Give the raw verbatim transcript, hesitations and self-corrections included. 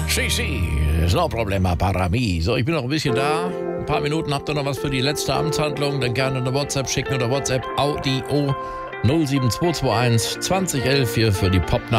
Si, si, no problema para mí. So, ich bin noch ein bisschen da. Ein paar Minuten habt ihr noch was für die letzte Amtshandlung. Dann gerne eine WhatsApp schicken oder WhatsApp Audio null sieben zwei zwei eins zwanzig elf hier für die Popnachrichten.